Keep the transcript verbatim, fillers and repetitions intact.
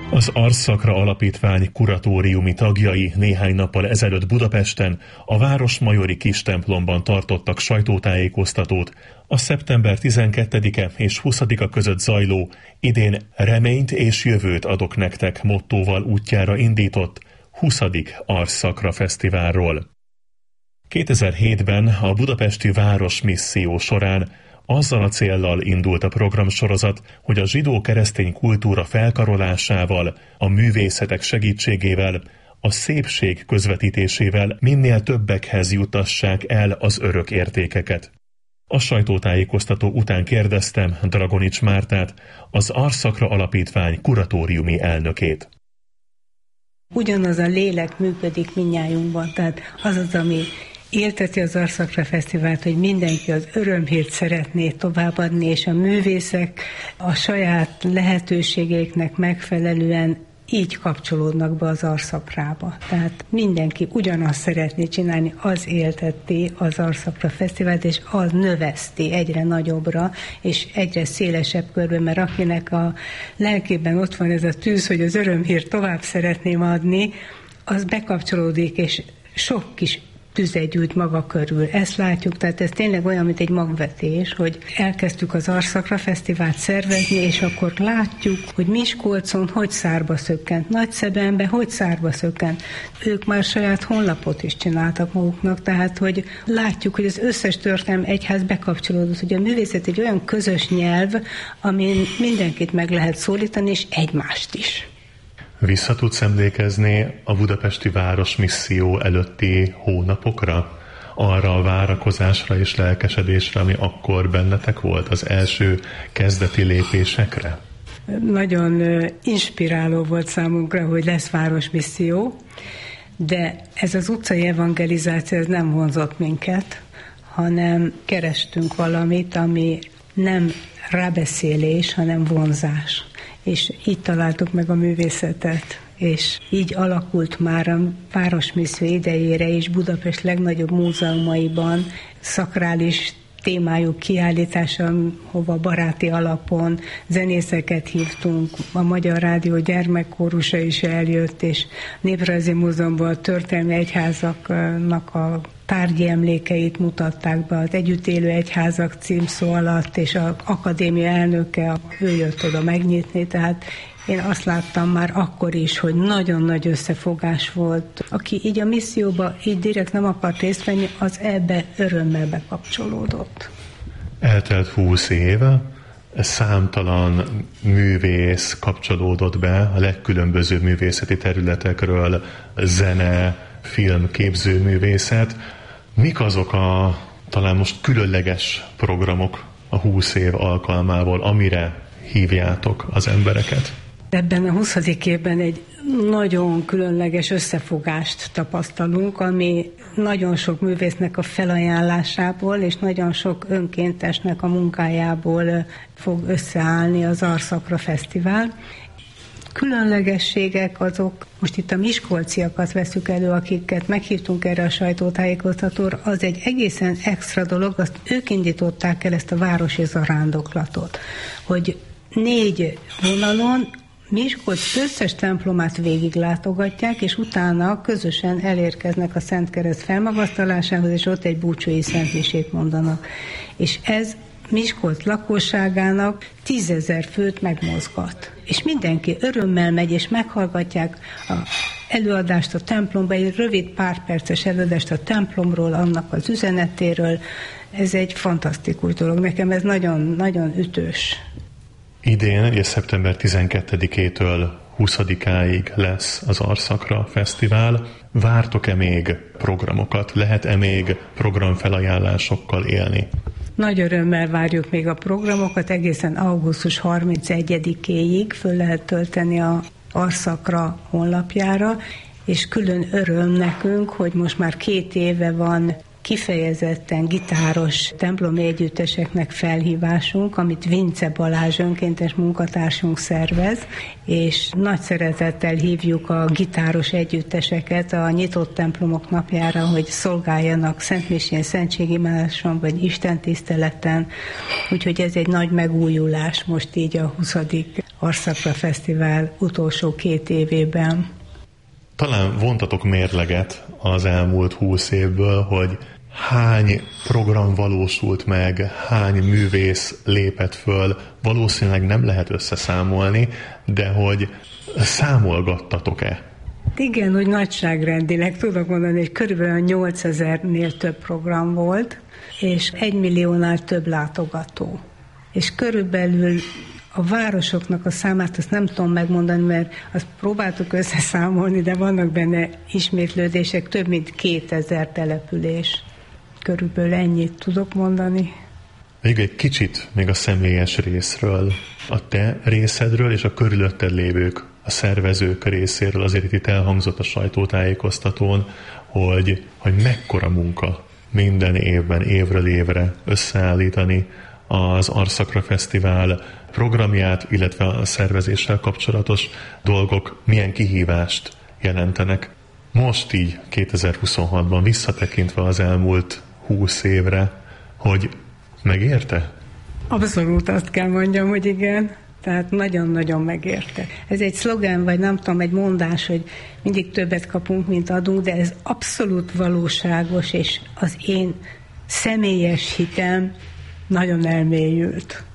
Az Arszakra Alapítvány kuratóriumi tagjai néhány nappal ezelőtt Budapesten a Városmajori Kistemplomban tartottak sajtótájékoztatót a szeptember tizenkettedike és huszadika között zajló, idén Reményt és jövőt adok nektek mottóval útjára indított huszadik Arszakra Fesztiválról. kétezer-hétben a budapesti Városmisszió során azzal a céllal indult a programsorozat, hogy a zsidó-keresztény kultúra felkarolásával, a művészetek segítségével, a szépség közvetítésével minél többekhez juttassák el az örök értékeket. A sajtótájékoztató után kérdeztem Dragonics Mártát, az Arszakra Alapítvány kuratóriumi elnökét. Ugyanaz a lélek működik mindnyájunkban, tehát az az, ami élteti az Arszakra Fesztivált, hogy mindenki az örömhírt szeretné továbbadni, és a művészek a saját lehetőségeiknek megfelelően így kapcsolódnak be az Arszakrába. Tehát mindenki ugyanazt szeretné csinálni, az élteti az Arszakra Fesztivált, és az növeszti egyre nagyobbra, és egyre szélesebb körben, mert akinek a lelkében ott van ez a tűz, hogy az örömhírt tovább szeretném adni, az bekapcsolódik, és sok kis tüzet gyújt maga körül. Ezt látjuk, tehát ez tényleg olyan, mint egy magvetés, hogy elkezdtük az Arszakra Fesztivált szervezni, és akkor látjuk, hogy Miskolcon hogy szárba szökkent, Nagyszebenbe hogy szárba szökkent. Ők már saját honlapot is csináltak maguknak, tehát hogy látjuk, hogy az összes történelmi egyház bekapcsolódott, hogy a művészet egy olyan közös nyelv, amin mindenkit meg lehet szólítani, és egymást is. Vissza tudsz emlékezni a budapesti Városmisszió előtti hónapokra? Arra a várakozásra és lelkesedésre, ami akkor bennetek volt, az első kezdeti lépésekre? Nagyon inspiráló volt számunkra, hogy lesz Városmisszió, de ez az utcai evangelizáció ez nem vonzott minket, hanem kerestünk valamit, ami nem rábeszélés, hanem vonzás. És így találtuk meg a művészetet, és így alakult már a Városmisszió idejére is Budapest legnagyobb múzeumaiban szakrális témájú kiállítása, hova baráti alapon zenészeket hívtunk, a Magyar Rádió gyermekkórusa is eljött, és Néprajzi Múzeumban a történelmi egyházaknak a tárgyi emlékeit mutatták be, az Együtt élő egyházak címszó alatt, és az akadémia elnöke, ő jött oda megnyitni, tehát én azt láttam már akkor is, hogy nagyon nagy összefogás volt. Aki így a misszióba így direkt nem akart részt venni, az ebbe örömmel bekapcsolódott. Eltelt húsz éve, számtalan művész kapcsolódott be a legkülönbözőbb művészeti területekről, zene, film, képzőművészet. Mik azok a talán most különleges programok a húsz év alkalmából, amire hívjátok az embereket? Ebben a huszadik évben egy nagyon különleges összefogást tapasztalunk, ami nagyon sok művésznek a felajánlásából és nagyon sok önkéntesnek a munkájából fog összeállni az Arszakra Fesztivál. Különlegességek azok, most itt a miskolciakat veszük elő, akiket meghívtunk erre a sajtótájékoztatóra, az egy egészen extra dolog, azt ők indították el ezt a városi zarándoklatot, hogy négy vonalon Miskolc összes templomát végiglátogatják, és utána közösen elérkeznek a Szent Kereszt felmagasztalásához, és ott egy búcsúi szentmisét mondanak. És ez Miskolc lakosságának tízezer főt megmozgat. És mindenki örömmel megy, és meghallgatják a előadást a templomba, egy rövid pár perces előadást a templomról, annak az üzenetéről. Ez egy fantasztikus dolog. Nekem ez nagyon-nagyon ütős. Idén, ugye szeptember tizenkettedikétől huszadikáig lesz az Arszakra Fesztivál. Vártok-e még programokat? Lehet-e még programfelajánlásokkal élni? Nagy örömmel várjuk még a programokat, egészen augusztus harmincegyedikéig föl lehet tölteni a Arszakra honlapjára, és külön öröm nekünk, hogy most már két éve van kifejezetten gitáros templomi együtteseknek felhívásunk, amit Vince Balázs önkéntes munkatársunk szervez, és nagy szeretettel hívjuk a gitáros együtteseket a nyitott templomok napjára, hogy szolgáljanak szentmisén, szentségimáson vagy istentiszteleten, úgyhogy ez egy nagy megújulás most így a huszadik Arszakra Fesztivál utolsó két évében. Talán vontatok mérleget az elmúlt húsz évből, hogy hány program valósult meg, hány művész lépett föl, valószínűleg nem lehet összeszámolni, de hogy számolgattatok-e? Igen, hogy nagyságrendileg tudok mondani, hogy körülbelül nyolcezernél több program volt, és egy milliónál több látogató. És körülbelül a városoknak a számát azt nem tudom megmondani, mert azt próbáltuk összeszámolni, de vannak benne ismétlődések, több mint kétezer település. Körülbelül ennyit tudok mondani. Még egy kicsit még a személyes részről, a te részedről és a körülötted lévők, a szervezők részéről. Azért itt elhangzott a sajtótájékoztatón, hogy, hogy mekkora munka minden évben, évről évre összeállítani az Arszakra Fesztivál programját, illetve a szervezéssel kapcsolatos dolgok milyen kihívást jelentenek. Most így kétezer-huszonhatban visszatekintve az elmúlt húsz évre, hogy megérte? Abszolút azt kell mondjam, hogy igen. Tehát nagyon-nagyon megérte. Ez egy szlogán, vagy nem tudom, egy mondás, hogy mindig többet kapunk, mint adunk, de ez abszolút valóságos, és az én személyes hitem nagyon elmélyült.